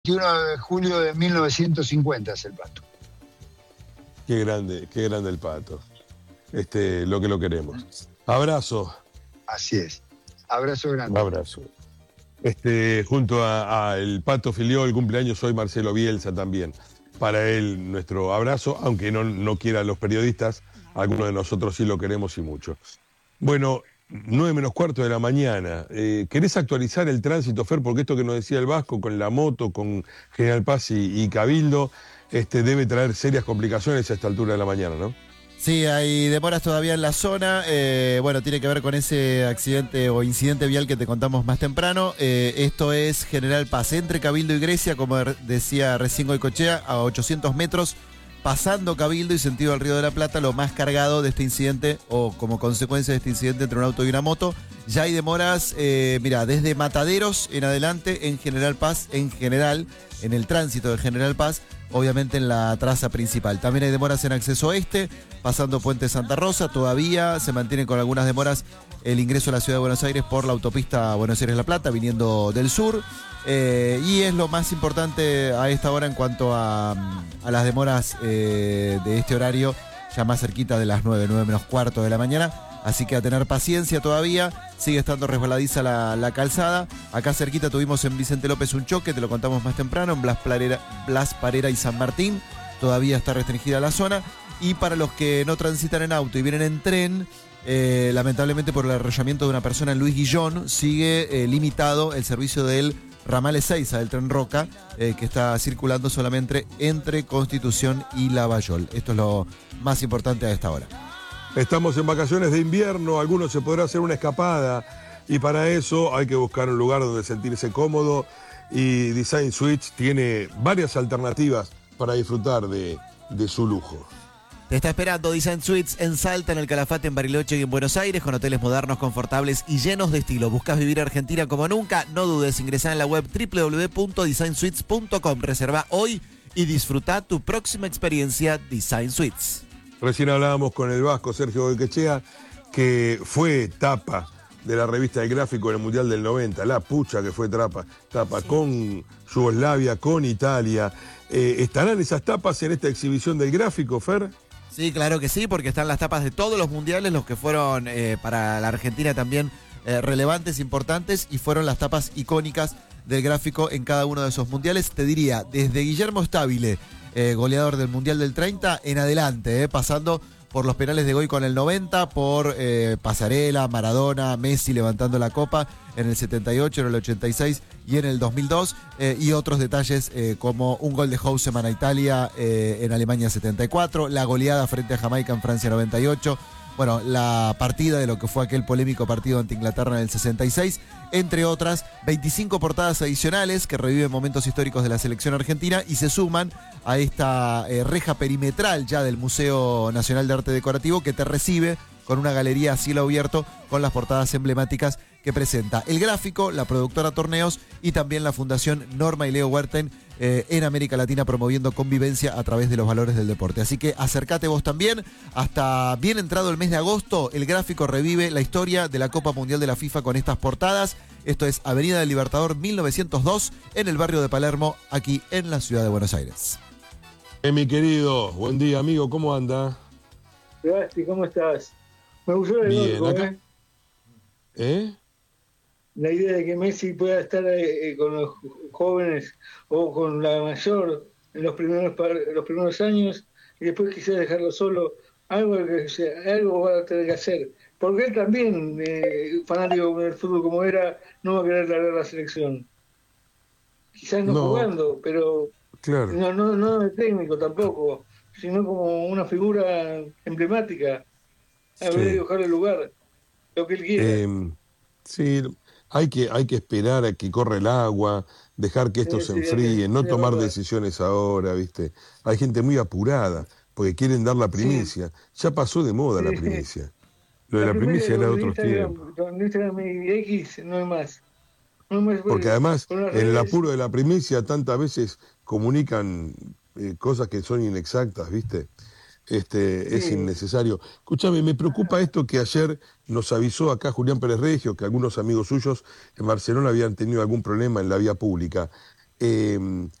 21 de julio de 1950 es el Pato. Qué grande el Pato. Lo que lo queremos. Abrazo. Así es. Abrazo grande. Abrazo. Junto a el Pato Filiol, cumpleaños hoy Marcelo Bielsa también. Para él nuestro abrazo, aunque no quiera los periodistas, algunos de nosotros sí lo queremos y mucho. Bueno, 9:45 de la mañana. ¿Querés actualizar el tránsito, Fer? Porque esto que nos decía el Vasco con la moto, con General Paz y Cabildo, debe traer serias complicaciones a esta altura de la mañana, ¿no? Sí, hay demoras todavía en la zona. Bueno, tiene que ver con ese accidente o incidente vial que te contamos más temprano. Esto es General Paz, entre Cabildo y Grecia, como decía recién Goicoechea, a 800 metros, pasando Cabildo y sentido al Río de la Plata, lo más cargado de este incidente o como consecuencia de este incidente entre un auto y una moto. Ya hay demoras, mira, desde Mataderos en adelante en General Paz, en general, en el tránsito de General Paz, obviamente en la traza principal. También hay demoras en acceso oeste, pasando Puente Santa Rosa, todavía se mantiene con algunas demoras el ingreso a la ciudad de Buenos Aires por la autopista Buenos Aires-La Plata, viniendo del sur. Y es lo más importante a esta hora en cuanto a las demoras de este horario, ya más cerquita de las 9:45 de la mañana. Así que a tener paciencia todavía, sigue estando resbaladiza la calzada. Acá cerquita tuvimos en Vicente López un choque, te lo contamos más temprano, en Blas Parera y San Martín. Todavía está restringida la zona. Y para los que no transitan en auto y vienen en tren, lamentablemente por el arrollamiento de una persona en Luis Guillón, sigue limitado el servicio del ramal Ezeiza del tren Roca, que está circulando solamente entre Constitución y Lavallol. Esto es lo más importante a esta hora. Estamos en vacaciones de invierno, algunos se podrá hacer una escapada y para eso hay que buscar un lugar donde sentirse cómodo y Design Suites tiene varias alternativas para disfrutar de su lujo. Te está esperando Design Suites en Salta, en el Calafate, en Bariloche y en Buenos Aires, con hoteles modernos, confortables y llenos de estilo. ¿Buscas vivir Argentina como nunca? No dudes, ingresá en la web www.designsuites.com. Reserva hoy y disfruta tu próxima experiencia Design Suites. Recién hablábamos con el Vasco Sergio Goicoechea, que fue tapa de la revista El Gráfico en el Mundial del 90, la pucha que fue tapa sí, con Yugoslavia, con Italia. ¿Estarán esas tapas en esta exhibición del Gráfico, Fer? Sí, claro que sí, porque están las tapas de todos los mundiales, los que fueron para la Argentina también relevantes, importantes, y fueron las tapas icónicas del Gráfico en cada uno de esos mundiales. Te diría, desde Guillermo Stabile, goleador del Mundial del 30, en adelante, pasando por los penales de Goico en el 90, por Pasarela, Maradona, Messi levantando la copa en el 78, en el 86 y en el 2002, y otros detalles como un gol de Houseman a Italia en Alemania 74, la goleada frente a Jamaica en Francia 98, bueno, la partida de lo que fue aquel polémico partido ante Inglaterra en el 66, entre otras 25 portadas adicionales que reviven momentos históricos de la selección argentina y se suman a esta reja perimetral ya del Museo Nacional de Arte Decorativo, que te recibe con una galería a cielo abierto con las portadas emblemáticas que presenta el Gráfico, la productora Torneos y también la Fundación Norma y Leo Huerten en América Latina, promoviendo convivencia a través de los valores del deporte. Así que acércate vos también. Hasta bien entrado el mes de agosto, el Gráfico revive la historia de la Copa Mundial de la FIFA con estas portadas. Esto es Avenida del Libertador 1902 en el barrio de Palermo, aquí en la ciudad de Buenos Aires. Mi querido, buen día, amigo, ¿cómo anda? Gasti, ¿cómo estás? Me gustó el bien, gol, acá. La idea de que Messi pueda estar con los jóvenes o con la mayor en los primeros años y después quizás dejarlo solo, algo va a tener que hacer. Porque él también, fanático del fútbol como era, no va a querer largar la selección. Quizás no jugando, pero claro. no de técnico tampoco, sino como una figura emblemática. Habría que buscarle el lugar, lo que él quiera. Sí, hay que esperar a que corra el agua, dejar que esto se enfríe, no tomar decisiones ahora, ¿viste? Hay gente muy apurada, porque quieren dar la primicia. Sí. Ya pasó de moda la primicia. Lo de la primicia era de otros tiempos. Con Instagram y X no hay más. Porque además, en el apuro de la primicia, tantas veces comunican cosas que son inexactas, ¿viste? Es innecesario. Escúchame, me preocupa esto que ayer nos avisó acá Julián Pérez Regio, que algunos amigos suyos en Barcelona habían tenido algún problema en la vía pública. eh,